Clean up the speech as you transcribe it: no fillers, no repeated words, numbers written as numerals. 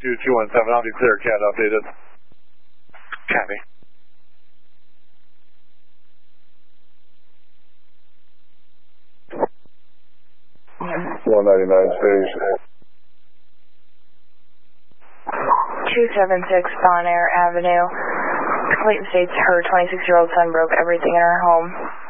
2217, I'll declare CAT updated. Copy. Mm-hmm. 199 stage. 276 Bon Air Avenue. Clayton states her 26-year-old son broke everything in her home.